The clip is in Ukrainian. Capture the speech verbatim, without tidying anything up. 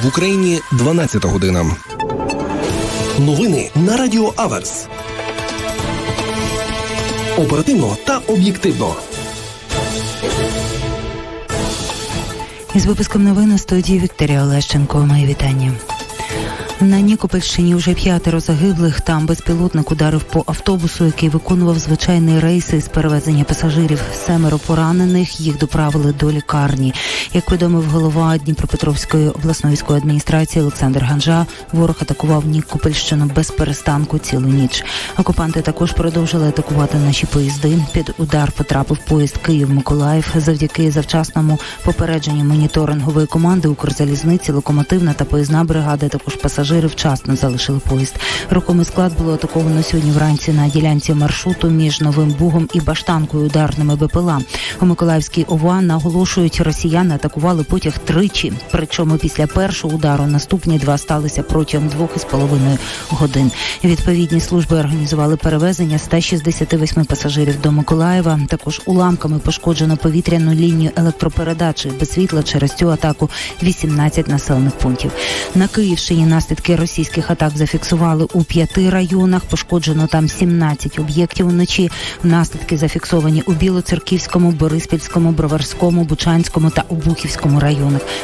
В Україні дванадцята година. Новини на Радіо Аверс. Оперативно та об'єктивно. Із випуском новин у студії Вікторія Олещенко. Мої вітання. На Нікопольщині вже п'ятеро загиблих. Там безпілотник ударив по автобусу, який виконував звичайні рейси з перевезення пасажирів. Семеро поранених, їх доправили до лікарні. Як повідомив голова Дніпропетровської обласної військової адміністрації Олександр Ганжа, ворог атакував Нікопольщину без перестанку цілу ніч. Окупанти також продовжили атакувати наші поїзди. Під удар потрапив поїзд Київ-Миколаїв. Завдяки завчасному попередженню моніторингової команди Укрзалізниці, локомотивна та поїзна бригади, також пасажири вчасно залишили поїзд. Рухомий склад було атаковано сьогодні вранці на ділянці маршруту між Новим Бугом і Баштанкою ударними БПЛА. У Миколаївській ОВА наголошують, росіяни атакували потяг тричі. Причому після першого удару наступні два сталися протягом двох із половиною годин. Відповідні служби організували перевезення ста шістдесяти восьми пасажирів до Миколаєва. Також уламками пошкоджено повітряну лінію електропередачі. Без світла через цю атаку вісімнадцять населених пунктів. На Київщині наслідки російських атак зафіксували у п'яти районах. Пошкоджено там сімнадцять об'єктів вночі. Наслідки зафіксовані у Білоцерківському, Бориспільському, Броварському, Бучанському та Обухівському районах.